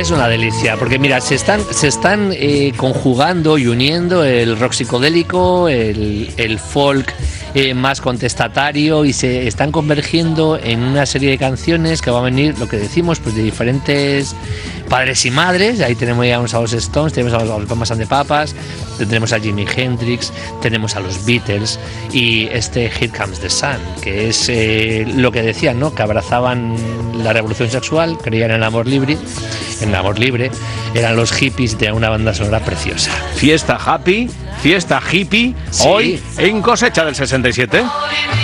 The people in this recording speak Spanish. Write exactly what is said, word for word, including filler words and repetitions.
es una delicia, porque mira, se están, se están eh, conjugando y uniendo el rock psicodélico, el, el folk eh, más contestatario, y se están convergiendo en una serie de canciones que va a venir, lo que decimos, pues de diferentes padres y madres. Ahí tenemos ya a los Stones, tenemos a los, a los Mamas and the Papas, tenemos a Jimi Hendrix, tenemos a los Beatles y este Here Comes the Sun, que es eh, lo que decían, ¿no? Que abrazaban la revolución sexual, creían en el amor libre, en el amor libre, eran los hippies de una banda sonora preciosa. Fiesta happy, fiesta hippie, sí. Hoy en Cosecha del sesenta y siete.